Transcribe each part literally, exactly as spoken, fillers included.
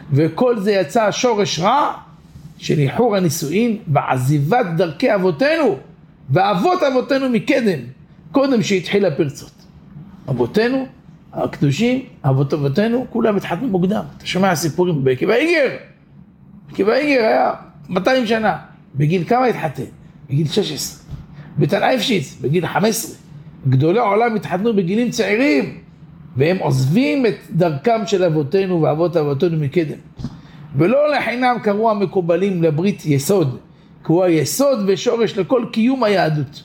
וכל זה יצא שורש רע של איחור הנישואין ועזיבת דרכי אבותינו ואבות אבותינו מקדם, קודם שהתחיל הפרצות. אבותינו הקדושים, אבות אבותינו, כולם התחתנו מוקדם. אתה שומע סיפורים בעקיבא איגר, עקיבא איגר היה מאתיים שנה, בגיל כמה התחתן? בגיל שש עשרה. בתל אייפשיץ בגיל חמש עשרה. גדולי העולם התחתנו בגילים צעירים, והם עוזבים את דרכם של אבותינו ואבות אבותינו מקדם. ולא לחינם קראו המקובלים לברית יסוד, כי הוא היסוד ושורש לכל קיום היהדות.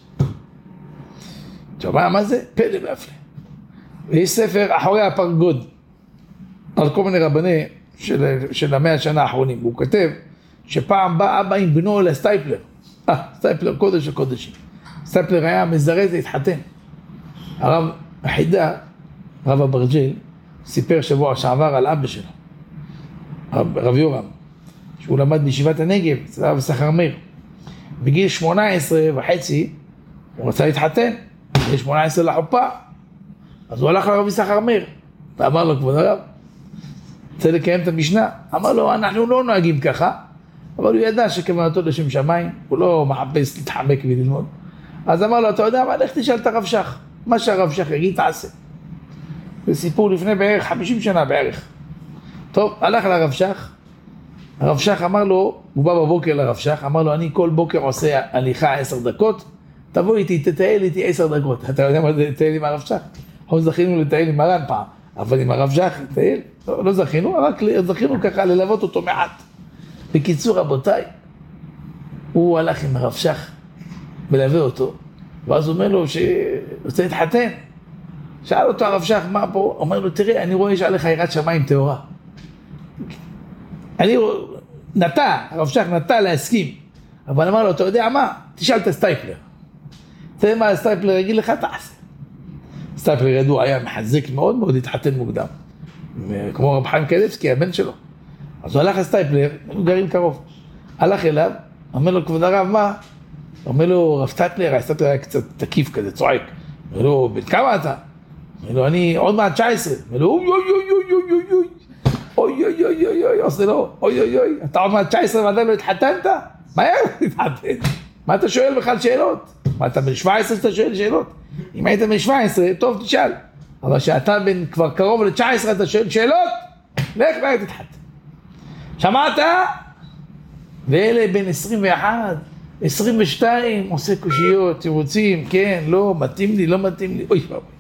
תשמע מה זה? פלא והפלא. ויש ספר אחורי הפרגוד על כל מיני רבני של, של המאה השנה האחרונים. הוא כתב שפעם בא אבא עם בנו לסטייפלר. אה, סטייפלר קודש הקודשים. סטייפלר היה מזרז להתחתן. הרב החידה, רב אברג'ל, סיפר שבוע שעבר על אבא שלו, רב, רב יורם, שהוא למד בישיבת הנגב, אצל רב סחר מאיר. בגיל שמונה עשרה וחצי הוא רצה להתחתן, בגיל שמונה עשרה לחופה, אז הוא הלך לרב סחר מאיר, ואמר לו, כבוד הרב, רוצה לקיים את המשנה? אמר לו, אנחנו לא נוהגים ככה, אבל הוא ידע שכוונתו לשם שמיים, הוא לא מחפש להתחמק וללמוד. אז אמר לו, אתה יודע מה, לך תשאל את הרב שך, מה שהרב שך יגיד תעשה. זה סיפור לפני בערך חמישים שנה בערך. טוב, הלך לרב שך, הרב שך אמר לו, הוא בא בבוקר לרב שך, אמר לו, אני כל בוקר עושה הליכה עשר דקות, תבוא איתי, תטייל איתי עשר דקות. אתה יודע מה זה לטייל עם הרב שך? אנחנו זכינו לטייל עם מרן פעם, אבל עם הרב שך לטייל, לא, לא זכינו, רק זכינו ככה ללוות אותו מעט. בקיצור רבותיי, הוא הלך עם הרב שך, מלווה אותו, ואז הוא אומר לו שרוצה להתחתן. שאל אותו הרב שך, מה פה? אומר לו, תראה, אני רואה שעליך יראת שמיים טהורה. אני נטע, הרב שך נטע להסכים, אבל אמר לו, אתה יודע מה? תשאל את הסטייפלר. תראה מה הסטייפלר יגיד לך, תעשה. סטייפלר ידוע היה מחזק מאוד מאוד, התחתן מוקדם. כמו רב חיים קלבסקי, הבן שלו. אז הוא הלך לסטייפלר, הם גרים קרוב. הלך אליו, אומר לו, כבוד הרב, מה? אומר לו, רב סטייפלר, הסטייפלר היה קצת תקיף כזה, צועק. אומר לו, בן כמה אתה? אומר לו, אני עוד מעט תשע עשרה. אומר לו, אוי אוי אוי אוי אוי אוי אוי אוי אוי אוי אוי עושה לו, אוי אוי אוי, אתה עוד מעט תשע עשרה ועדיין לא התחתנת? מה היה להתחתן? מה אתה שואל בכלל שאלות? מה אתה בן שבע עשרה שאתה שואל שאלות? אם היית בן שבע עשרה, טוב תשאל. אבל שאתה בן כבר קרוב ל-תשע עשרה אתה שואל שאלות, לך מה תתחתן. שמעת? ואלה בין עשרים ואחת, עשרים ושתיים, עושה קושיות, תירוצים, כן, לא, מתאים לי, לא מתאים לי, אוי ואוי.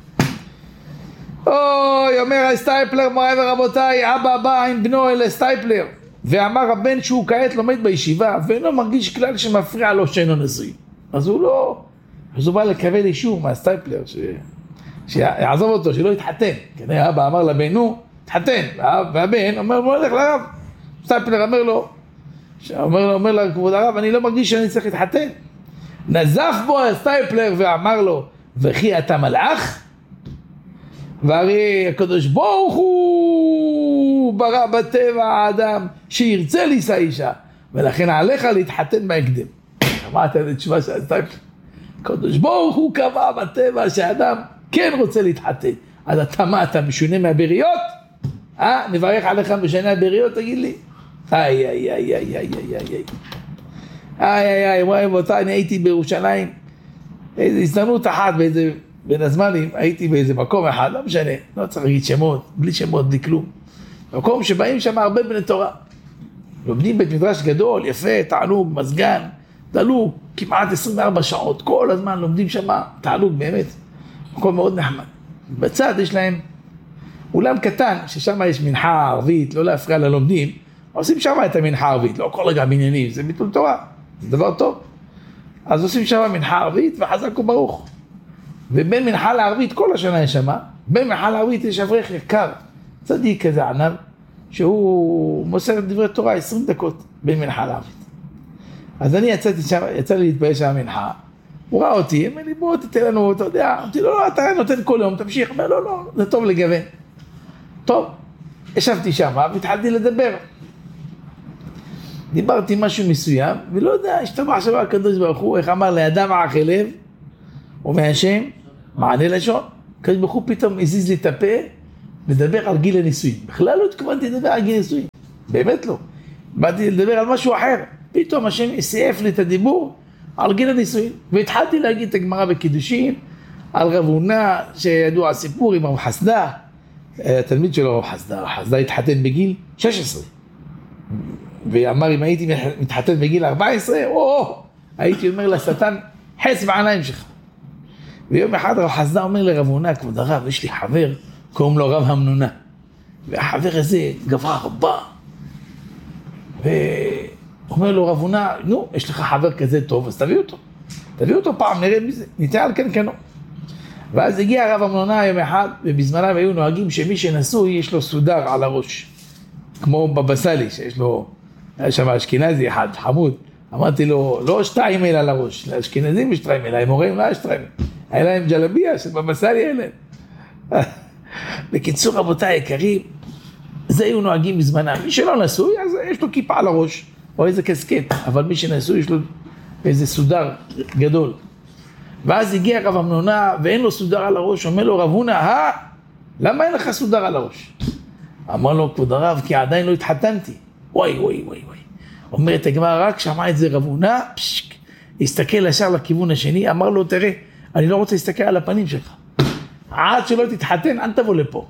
אוי, אומר הסטייפלר, מוריי ורבותיי, אבא בא עם בנו אל הסטייפלר, ואמר הבן שהוא כעת לומד בישיבה, ואינו מרגיש כלל שמפריע לו שאינו נשוי. אז הוא לא, אז הוא בא לקבל אישור מהסטייפלר, ש... שיעזוב אותו, שלא יתחתן. כנראה אבא אמר לבנו, תחתן, והבן אומר, בוא נלך לרב. סטייפלר אומר לו, אומר לו, אומר לו, כבוד הרב, אני לא מרגיש שאני צריך להתחתן. נזף בו הסטייפלר ואמר לו, וכי אתה מלאך? והרי הקדוש ברוך הוא ברא בטבע האדם שירצה לישא אישה, ולכן עליך להתחתן בהקדם. שמעת את התשובה של הסטייפלר? הקדוש ברוך הוא קבע בטבע שהאדם כן רוצה להתחתן. אז אתה מה, אתה משונה מהבריות? אה, נברך עליך משנה מהבריות, תגיד לי. איי, איי, איי, איי, איי, איי, איי. איי, איי, איי, וואי, ואותה, אני הייתי בירושלים, איזו הזדמנות אחת באיזה, בין הזמנים, הייתי באיזה מקום אחד, לא משנה, לא צריך להגיד שמות, בלי שמות, בלי כלום. מקום שבאים שם הרבה בני תורה. לומדים בית מדרש גדול, יפה, תענוג, מזגן, תעלו כמעט עשרים וארבע שעות, כל הזמן לומדים שם, תעלוג באמת. מקום מאוד נחמד. בצד יש להם אולם קטן, ששם יש מנחה ערבית, לא להפריע ללומדים, עושים שם את המנחה הערבית, לא כל רגע בעניינים, זה ביטול תורה, זה דבר טוב. אז עושים שם מנחה ערבית וחזק וברוך. ובין מנחה לערבית, כל השנה יש שם, בין מנחה לערבית יש אברך יקר, צדיק כזה ענב, שהוא מוסר את דברי תורה עשרים דקות בין מנחה לערבית. אז אני יצאתי שם, יצא לי להתפעל שם המנחה, הוא ראה אותי, אמר לי בוא תתן לנו, אתה יודע, אמרתי לו לא, אתה נותן כל יום, תמשיך, אמר לא, לא, זה טוב לגוון. טוב, ישבתי שם והתחלתי לדבר. דיברתי משהו מסוים, ולא יודע, השתבח שם הקדוש ברוך הוא, איך אמר לאדם ערך לב, ומהשם, מענה לשון. הקדוש ברוך הוא פתאום הזיז לי את הפה, לדבר על גיל הנישואין. בכלל לא התכוונתי לדבר על גיל הנישואין. באמת לא. באתי לדבר על משהו אחר, פתאום השם סייף לי את הדיבור על גיל הנישואין, והתחלתי להגיד את הגמרא בקידושין, על רב הונא שידוע הסיפור עם רב חסדא, התלמיד שלו רב חסדא, רב חסדא התחתן בגיל שש עשרה, ואמר אם הייתי מתחתן בגיל ארבע עשרה, או, הייתי אומר לשטן, חץ בעיניים שלך. ויום אחד רב חסדא אומר לרב הונא, כבוד הרב, יש לי חבר, קוראים לו רב המנונה, והחבר הזה גברה רבה, ואומר לו רב הונא, נו, יש לך חבר כזה טוב, אז תביא אותו, תביא אותו פעם, נראה מי זה, ניתן על כן כנו. ואז הגיע רב המנונה יום אחד, ובזמנם היו נוהגים שמי שנשוי יש לו סודר על הראש, כמו בבא סאלי, שיש לו, היה שם אשכנזי אחד, חמוד, אמרתי לו, לא שתיים אלה על הראש, לאשכנזים יש שתיים אלה, הם אומרים, לא יש שתיים, היה להם ג'לביה, שבבא סאלי היה להם. בקיצור רבותיי היקרים, זה היו נוהגים בזמנם, מי שלא נשוי, אז יש לו כיפה על הראש, או איזה קסקט, אבל מי שנשוי יש לו איזה סודר גדול. ואז הגיע רב המנונה ואין לו סודר על הראש, אומר לו רב הונא, אה, למה אין לך סודר על הראש? אמר לו כבוד הרב, כי עדיין לא התחתנתי. וואי וואי וואי וואי. אומרת הגמרא, רק שמע את זה רב הונא, פשק, הסתכל ישר לכיוון השני, אמר לו תראה, אני לא רוצה להסתכל על הפנים שלך. עד שלא תתחתן, אל תבוא לפה.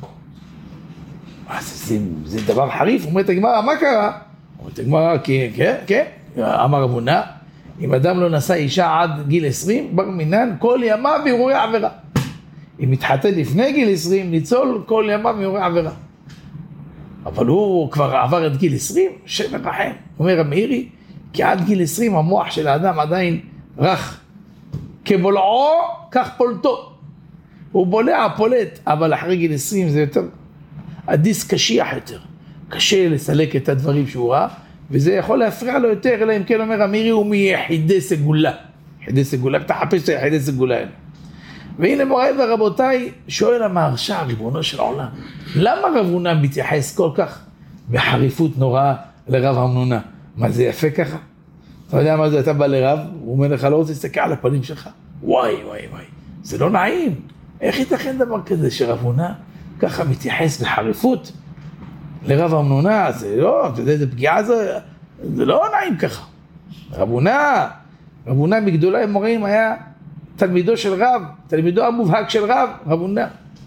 זה, זה דבר חריף, אומרת הגמרא, מה קרה? אומרת הגמרא, כן, כן, אמר רב הונא, אם אדם לא נשא אישה עד גיל עשרים, בר מינן, כל ימיו יעורר עבירה. אם מתחתן לפני גיל עשרים, ניצול כל ימיו יעורר עבירה. אבל הוא כבר עבר את גיל עשרים, שם מרחם. אומר המאירי, כי עד גיל עשרים המוח של האדם עדיין רך. כבולעו, כך פולטו. הוא בולע, פולט, אבל אחרי גיל עשרים זה יותר, הדיסק קשיח יותר. קשה לסלק את הדברים שהוא ראה, וזה יכול להפריע לו יותר, אלא אם כן אומר המאירי הוא מיחידי סגולה. יחידי סגולה, תחפש את היחידי סגולה האלה. והנה מוריי ורבותיי, שואל המהרש"א, ריבונו של עולם, למה רב הונא מתייחס כל כך בחריפות נוראה לרב המנונה? מה זה יפה ככה? אתה יודע מה זה, אתה בא לרב, הוא אומר לך, לא רוצה להסתכל על הפנים שלך. וואי וואי וואי, זה לא נעים. איך ייתכן דבר כזה שרב הונא ככה מתייחס בחריפות לרב המנונה? זה לא, אתה יודע, זה פגיעה, זה, זה לא נעים ככה. רב הונא, רב הונא מגדולי המוראים היה תלמידו של רב, תלמידו המובהק של רב, רב הונא.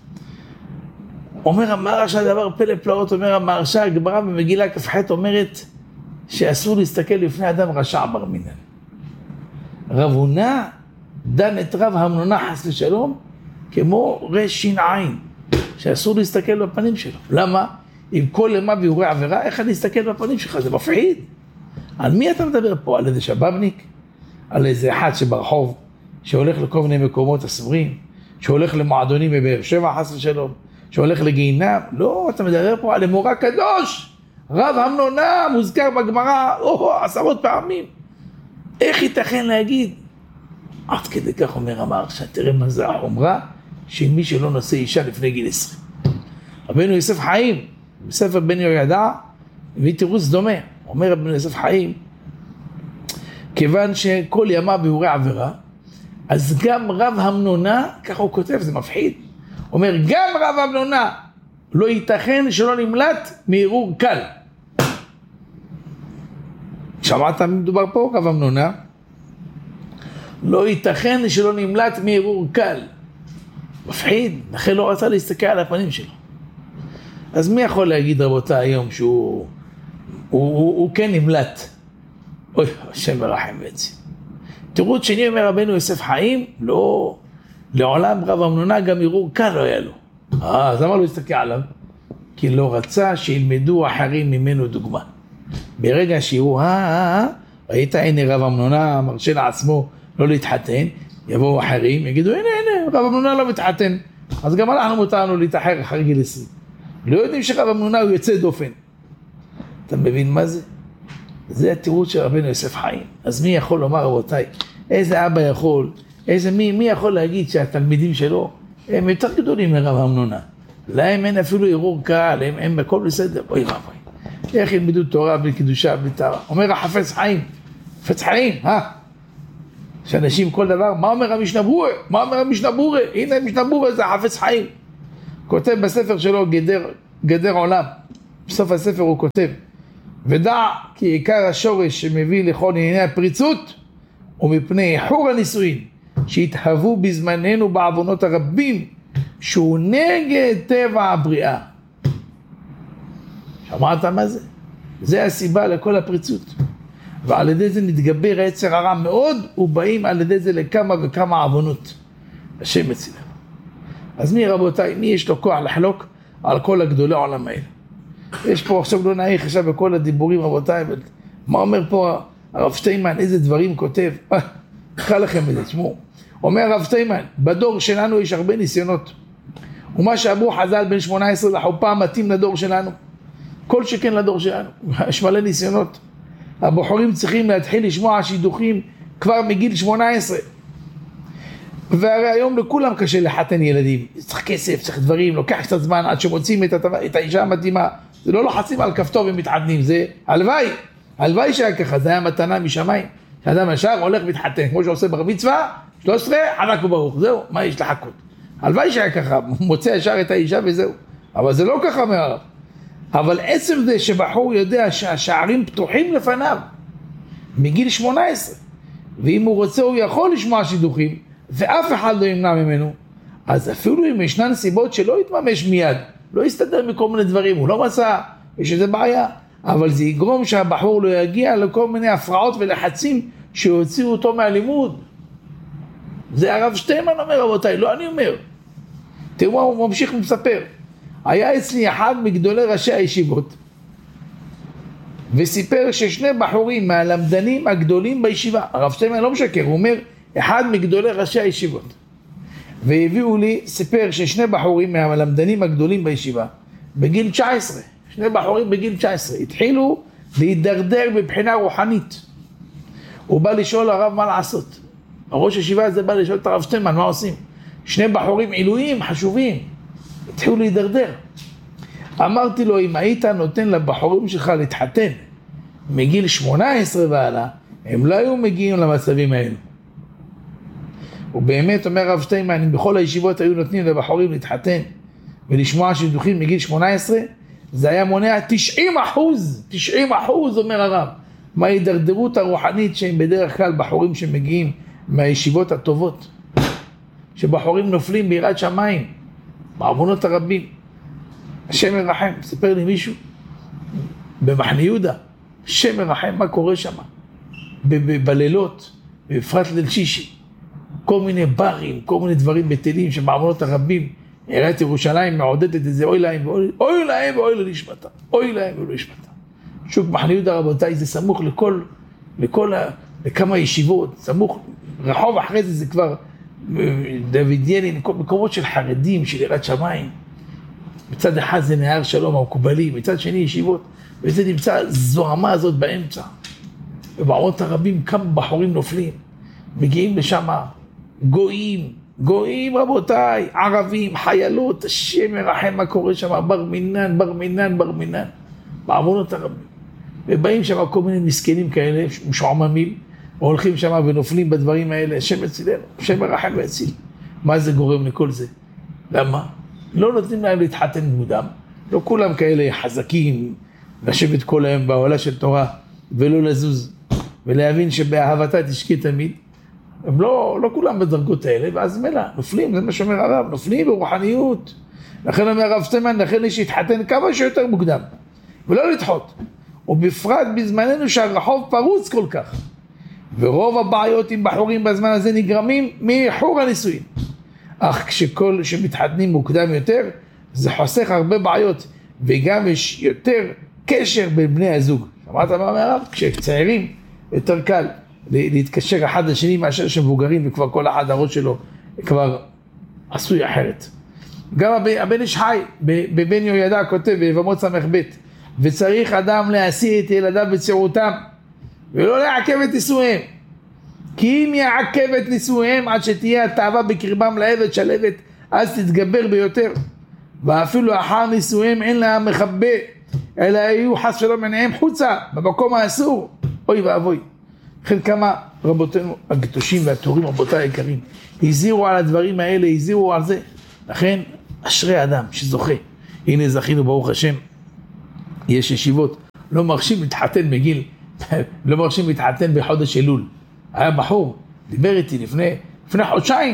אומר המהרש"א דבר פלא פלאות, אומר המהרש"א, הגמרא במגילה כ"ח אומרת שאסור להסתכל לפני אדם רשע בר מינן. רב הונא דן את רב המנונה חס ושלום כמו רשין עין, שאסור להסתכל בפנים שלו. למה? אם כל ימיו יעורר עבירה, איך אני להסתכל בפנים שלך? זה מפחיד. על מי אתה מדבר פה? על איזה שבבניק? על איזה אחד שברחוב, שהולך לכל מיני מקומות אסורים, שהולך למועדונים בבאר שבע חס ושלום, שהולך לגיהינום? לא, אתה מדבר פה על אמורא קדוש, רב המנונה מוזכר בגמרא או, עשרות פעמים. איך ייתכן להגיד? עד כדי כך אומר המהרש"א, תראה מה זה החומרה של מי שלא נושא אישה לפני גיל עשרים. רבנו יוסף חיים, בספר בן יהוידע, הביא תירוץ דומה. אומר רבנו יוסף חיים, כיוון שכל ימיו יעורר עבירה, אז גם רב המנונה, ככה הוא כותב, זה מפחיד, אומר גם רב המנונה לא ייתכן שלא נמלט מערעור קל. שמעת מי מדובר פה? רב המנונה לא ייתכן שלא נמלט מערעור קל. מפחיד, לכן לא רצה להסתכל על הפנים שלו. אז מי יכול להגיד רבותה היום שהוא הוא, הוא, הוא כן נמלט? אוי, השם מרחם בעצם. תירוץ שני אומר רבנו יוסף חיים, לא, לעולם רב המנונה גם ערעור קל לא היה לו. אה, אז למה לא הסתכל עליו? כי לא רצה שילמדו אחרים ממנו דוגמה. ברגע שהוא, אה, אה, אה, ראית, הנה רב המנונה מרשה לעצמו לא להתחתן, יבואו אחרים, יגידו, הנה, הנה, רב המנונה לא מתחתן. אז גם אנחנו מותרנו להתאחר אחרי גיל עשרים. לא יודעים שרב המנונה הוא יוצא דופן. אתה מבין מה זה? זה התירוץ של רבנו יוסף חיים. אז מי יכול לומר, רבותיי, איזה אבא יכול, איזה מי, מי יכול להגיד שהתלמידים שלו הם יותר גדולים מרב המנונה? להם אין אפילו ערעור קל, הם, הם בכל בסדר. אוי רבי, איך ילמדו תורה בלי קדושה, בלי טהרה? אומר החפץ חיים, חפץ חיים, אה? שאנשים כל דבר, מה אומר המשנה ברורה? מה אומר המשנה ברורה? הנה המשנה ברורה זה החפץ חיים. כותב בספר שלו גדר, גדר עולם. בסוף הספר הוא כותב, ודע כי עיקר השורש שמביא לכל ענייני הפריצות, ומפני איחור הנישואין, שהתהוו בזמננו בעוונות הרבים, שהוא נגד טבע הבריאה. שמעת מה זה? זה הסיבה לכל הפריצות. ועל ידי זה נתגבר היצר הרע מאוד, ובאים על ידי זה לכמה וכמה עוונות. השם מצילנו. אז מי רבותיי, מי יש לו כוח לחלוק על כל הגדולי העולם האלה? יש פה עכשיו לא נעיך עכשיו בכל הדיבורים רבותיי, מה אומר פה הרב שטיינמן, איזה דברים כותב? קרא לכם את זה, תשמעו. אומר הרב שטיינמן, בדור שלנו יש הרבה ניסיונות. ומה שאמרו חז"ל בן שמונה עשרה לחופה מתאים לדור שלנו. כל שכן לדור שלנו. יש מלא ניסיונות. הבחורים צריכים להתחיל לשמוע שידוכים כבר מגיל שמונה עשרה. והרי היום לכולם קשה לחתן ילדים. צריך כסף, צריך דברים, לוקח קצת זמן עד שמוצאים את, את האישה המתאימה. זה לא לוחצים על כפתור ומתחתנים, זה הלוואי. הלוואי שהיה ככה, זה היה מתנה משמיים. שאדם ישר הולך מתחתן, כמו שעושה בר מצווה, שלוש עשרה, חזק וברוך, זהו, מה יש לחכות? הלוואי שהיה ככה, מוצא ישר את האישה וזהו. אבל זה לא ככה מהרב. אבל עצם זה שבחור יודע שהשערים פתוחים לפניו, מגיל שמונה עשרה, ואם הוא רוצה הוא יכול לשמוע שידוכים, ואף אחד לא ימנע ממנו, אז אפילו אם ישנן סיבות שלא יתממש מיד, לא יסתדר מכל מיני דברים, הוא לא מצא, יש איזה בעיה, אבל זה יגרום שהבחור לא יגיע לכל מיני הפרעות ולחצים שיוציאו אותו מהלימוד. זה הרב שטיינמן אומר רבותיי, לא אני אומר. תראו מה הוא ממשיך ומספר. היה אצלי אחד מגדולי ראשי הישיבות, וסיפר ששני בחורים מהלמדנים הגדולים בישיבה, הרב שטיינמן לא משקר, הוא אומר, אחד מגדולי ראשי הישיבות, והביאו לי, סיפר ששני בחורים מהלמדנים הגדולים בישיבה, בגיל תשע עשרה, שני בחורים בגיל תשע עשרה, התחילו להידרדר מבחינה רוחנית. הוא בא לשאול הרב מה לעשות. הראש הישיבה הזה בא לשאול את הרב שטיינמן, מה עושים? שני בחורים עילויים, חשובים, התחילו להידרדר. אמרתי לו, אם היית נותן לבחורים שלך להתחתן מגיל שמונה עשרה ועלה, הם לא היו מגיעים למצבים האלו. ובאמת אומר הרב שטיינמן, אם בכל הישיבות היו נותנים לבחורים להתחתן ולשמוע שידוכים מגיל שמונה עשרה, זה היה מונע תשעים אחוז, תשעים אחוז אומר הרב, מההידרדרות הרוחנית שהם בדרך כלל בחורים שמגיעים מהישיבות הטובות, שבחורים נופלים ביראת שמיים, בעוונות הרבים. השם ירחם, סיפר לי מישהו במחנה יהודה, השם ירחם, מה קורה שם? בלילות, בפרט ליל שישי, כל מיני ברים, כל מיני דברים בטלים שבעוונות הרבים, עיריית ירושלים מעודדת את זה, אוי להם ואוי, אוי להם ואוי לנשמתה, אוי להם ואוי לנשמתה. שוק מחנה יהודה רבותיי, זה סמוך לכל, לכל, לכמה ישיבות, סמוך, רחוב אחרי זה זה כבר דוד ילין, מקומות של חרדים, של יראת שמיים. מצד אחד זה נהר שלום המקובלים, מצד שני ישיבות, וזה נמצא זוהמה הזאת באמצע. ובעוונות הרבים כמה בחורים נופלים, מגיעים לשם גויים, גויים רבותיי, ערבים, חיילות, השם ירחם מה קורה שם, בר מינן, בר מינן, בר מינן, בעוונות הרבים. ובאים שם כל מיני מסכנים כאלה, משועממים, והולכים שם ונופלים בדברים האלה, השם יצילנו, השם ירחם ויציל. מה זה גורם לכל זה? למה? לא נותנים להם להתחתן מוקדם, לא כולם כאלה חזקים, לשבת כל היום בעולה של תורה, ולא לזוז, ולהבין שבאהבתה תשקי תמיד. הם לא, לא כולם בדרגות האלה, ואז מלא, נופלים, זה מה שאומר הרב, נופלים ברוחניות. לכן אומר הרב שטיינמן, לכן יש להתחתן כמה שיותר מוקדם, ולא לדחות. ובפרט בזמננו שהרחוב פרוץ כל כך. ורוב הבעיות עם בחורים בזמן הזה נגרמים מאיחור הנישואין. אך כשכל שמתחתנים מוקדם יותר, זה חוסך הרבה בעיות, וגם יש יותר קשר בין בני הזוג. שמעת מה אומר הרב? כשצעירים יותר קל להתקשר אחד לשני מאשר שמבוגרים, וכבר כל אחד הראש שלו כבר עשוי אחרת. גם הבן איש חי בבן יהוידע כותב ביבמות סמך ב', וצריך אדם להשיא את ילדיו בצעירותם ולא לעכב את נישואיהם, כי אם יעכב את נישואיהם עד שתהיה התאווה בקרבם לעבד שלבת, אז תתגבר ביותר, ואפילו אחר נישואיהם אין להם מחבא, אלא יהיו חס שלום עיניהם חוצה במקום האסור. אוי ואבוי. לכן כמה רבותינו הקדושים והטהורים, רבותיי היקרים, הזהירו על הדברים האלה, הזהירו על זה. לכן אשרי אדם שזוכה. הנה זכינו ברוך השם יש ישיבות, לא מרשים להתחתן בגיל, לא מרשים להתחתן בחודש אלול. היה בחור, דיבר איתי לפני, לפני חודשיים,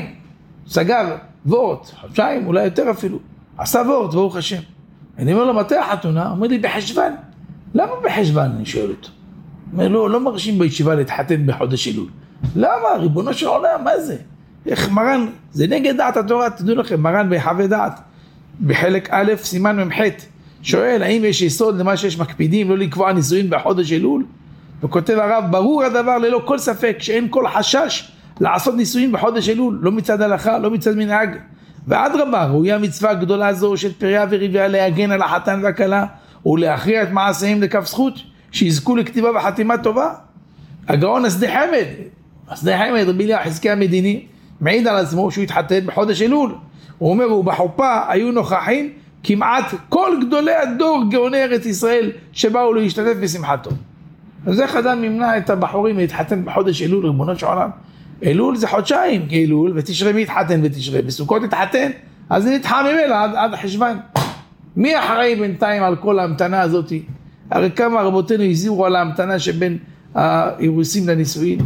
סגר וורט, חודשיים, אולי יותר אפילו, עשה וורט, ברוך השם. אני אומר לו, מתי החתונה? הוא אומר לי, בחשבן. למה בחשבן? אני שואל אותו. הוא אומר, לא, לא מרשים בישיבה להתחתן בחודש אלול. למה? ריבונו של עולם, מה זה? איך מרן, זה נגד דעת התורה, תדעו לכם, מרן בהחווה דעת, בחלק א', סימן ממח' שואל, האם יש יסוד למה שיש מקפידים לא לקבוע נישואין בחודש אלול? וכותב הרב, ברור הדבר ללא כל ספק שאין כל חשש לעשות נישואין בחודש אלול, לא מצד הלכה, לא מצד מנהג. ואדרבה, ראויה מצווה גדולה זו של פריה וריביה להגן על החתן והכלה, ולהכריע את מעשיהם לכף זכות, שיזכו לכתיבה וחתימה טובה. הגאון השדה חמד, השדה חמד, רבי אליהו חזקיה המדיני, מעיד על עצמו שהוא התחתן בחודש אלול. הוא אומר, ובחופה היו נוכחים כמעט כל גדולי הדור גאוני ארץ ישראל שבאו להשתתף בשמחתו. אז איך אדם ימנע את הבחורים להתחתן בחודש אלול, ריבונו של עולם? אלול זה חודשיים, אלול, ותשרה מי יתחתן ותשרה, בסוכות יתחתן, אז זה נתחם ממנה עד, עד החשבן. מי אחראי בינתיים על כל ההמתנה הזאת? הרי כמה רבותינו הזהירו על ההמתנה שבין האירוסין לנישואין,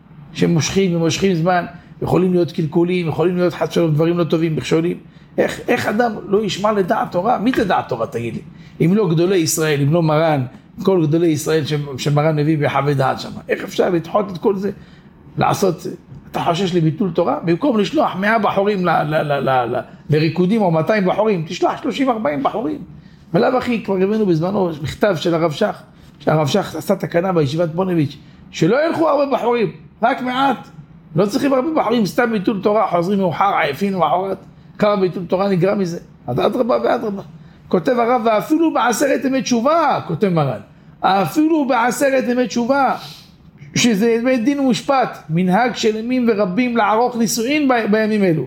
שמושכים ומושכים זמן, יכולים להיות קלקולים, יכולים להיות חד שלום דברים לא טובים, מכשולים. איך, איך אדם לא ישמע לדעת תורה? מי תדעת תורה, תגיד לי? אם לא גדולי ישראל, אם לא מרן, כל גדולי ישראל שמרן מביא בחווה דעת שם. איך אפשר לדחות את כל זה? לעשות, אתה חושש לביטול תורה? במקום לשלוח מאה בחורים ל, ל, ל, ל, ל, לריקודים או מאתיים בחורים, תשלח שלושים ארבעים בחורים. ולאו אחי, כבר הבאנו בזמנו מכתב של הרב שך, שהרב שך עשה תקנה בישיבת פונביץ', שלא ילכו הרבה בחורים, רק מעט. לא צריכים הרבה בחורים, סתם ביטול תורה, חוזרים מאוחר, עייפין ומחרת. כמה ביטול תורה נגרע מזה? עד אדרבה ואדרבה. כותב הרב, ואפילו בעשרת ימי תשובה, כותב מרן, אפילו בעשרת ימי תשובה, שזה בית דין ומשפט, מנהג של ימים ורבים לערוך נישואין ב- בימים אלו.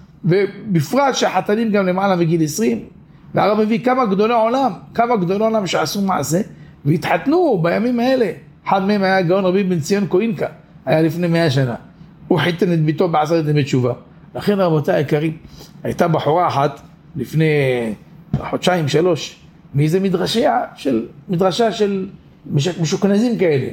ובפרט שהחתנים גם למעלה מגיל עשרים, והרב מביא כמה גדולי עולם, כמה גדולי עולם שעשו מעשה, והתחתנו בימים האלה. אחד מהם היה גאון רבי בן ציון קוינקה, היה לפני מאה שנה. הוא חיתן את ביתו בעשרת ימי תשובה. לכן רבותיי היקרים, הייתה בחורה אחת לפני חודשיים שלוש, מאיזה מדרשה של, מדרשה של משוכנזים כאלה,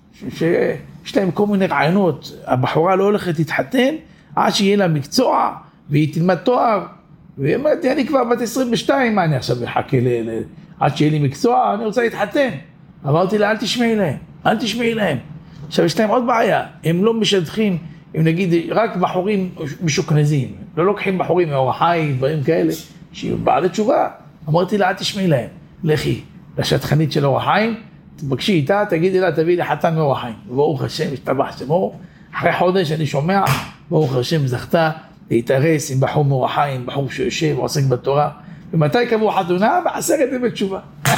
שיש להם כל מיני רעיונות. הבחורה לא הולכת להתחתן עד שיהיה לה מקצוע והיא תלמד תואר, והיא אומרת, אני כבר בת עשרים ושתיים, מה אני עכשיו מחכה ל... עד שיהיה לי מקצוע, אני רוצה להתחתן. אמרתי לה, אל תשמעי להם, אל תשמעי להם. עכשיו יש להם עוד בעיה, הם לא משדכים, אם נגיד רק בחורים משוכנזים, לא לוקחים בחורים מאור החיים, דברים כאלה, שיהיו בעלי תשובה. אמרתי לה, אל תשמעי להם, לכי לשטחנית של אור החיים, תבקשי איתה, תגידי לה, תביא לי חתן מאור החיים. וברוך השם, השתבח שמו, אחרי חודש אני שומע, ברוך השם זכתה להתארס עם בחור מאור החיים, בחור שיושב ועוסק בתורה. ומתי קבעו חתונה? בעשרת ימי תשובה.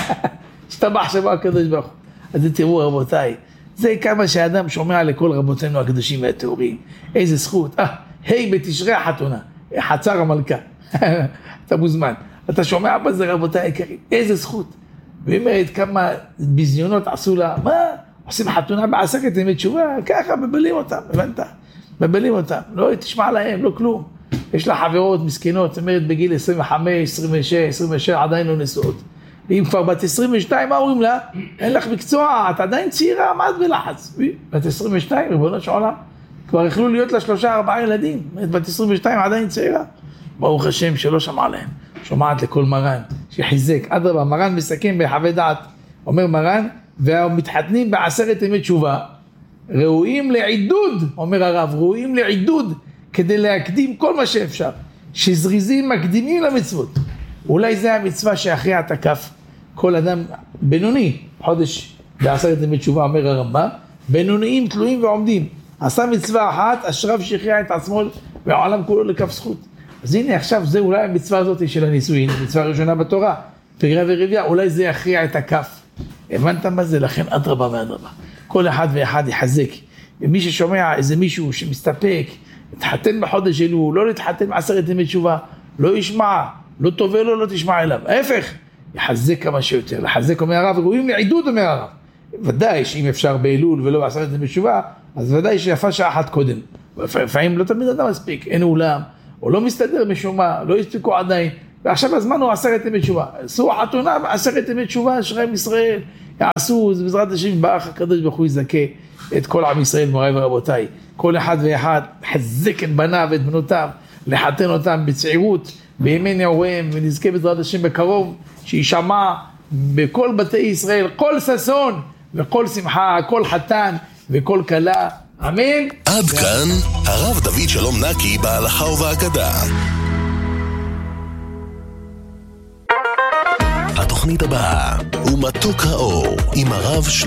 השתבח שמו הקדוש ברוך הוא. אז תראו רבותיי, זה כמה שאדם שומע לכל רבותינו הקדושים והטהורים. איזה זכות. אה, היי בתשרי החתונה, חצר המלכה. אתה מוזמן. אתה שומע בזה רבותיי היקרים, איזה זכות. ואומרת כמה בזיונות עשו לה, מה? עושים חתונה בעשרת ימי תשובה, ככה מבלים אותם, הבנת? מבלים אותם, לא תשמע להם, לא כלום. יש לה חברות מסכנות, זאת אומרת בגיל עשרים וחמש, עשרים ושש, עשרים ושבע, עדיין לא נשואות. ואם כבר בת עשרים ושתיים, מה אומרים לה? אין לך מקצוע, את עדיין צעירה, מה את בלחץ? בת עשרים ושתיים, ריבונו של עולם, כבר יכלו להיות לה שלושה, ארבעה ילדים, בת עשרים ושתיים עדיין צעירה. ברוך השם שלא שמע להם, שומעת לכל מרן, שחיזק. אדרבה, מרן מסכם בחווה דעת, אומר מרן, והמתחתנים בעשרת ימי תשובה, ראויים לעידוד, אומר הרב, ראויים לעידוד, כדי להקדים כל מה שאפשר, שזריזים מקדימים למצוות. אולי זה המצווה שאחרי התקף, כל אדם בינוני, חודש בעשרת ימי תשובה, אומר הרמב"ם, בינוניים תלויים ועומדים, עשה מצווה אחת, אשריו שהכריע את עצמו והעולם כולו לכף זכות. אז הנה עכשיו זה אולי המצווה הזאת של הנישואין, המצווה הראשונה בתורה, פריה ורבייה, אולי זה יכריע את הכף. הבנת מה זה? לכן אדרבה ואדרבה. כל אחד ואחד יחזק. ומי ששומע איזה מישהו שמסתפק, התחתן בחודש אלול, לא להתחתן בעשרת ימי תשובה, לא ישמע, לא טובה לו, לא תשמע אליו. ההפך, יחזק כמה שיותר. לחזק אומר הרב, ראויים לעידוד אומר הרב. ודאי שאם אפשר באלול ולא בעשרת ימי תשובה, אז ודאי שיפה שעה אחת קודם. לפעמים לא תמיד אדם מספיק, אין אולם, או לא מסתדר משום מה, לא הספיקו עדיין, ועכשיו הזמן הוא עשרת ימי תשובה. עשו חתונה בעשרת ימי תשובה, שכם ישראל יעשו, בעזרת השם באח הקדוש ברוך הוא יזכה את כל עם ישראל, מוריי ורבותיי. כל אחד ואחד חזק את בניו ואת בנותיו, לחתן אותם בצעירות, בימי נעוריהם, ונזכה בעזרת השם בקרוב, שישמע בכל בתי ישראל, כל ששון וכל שמחה, כל חתן וכל כלה. אמן. עד כאן הרב דוד שלום נקי בהלכה ובהגדה. התוכנית הבאה הוא מתוק האור עם הרב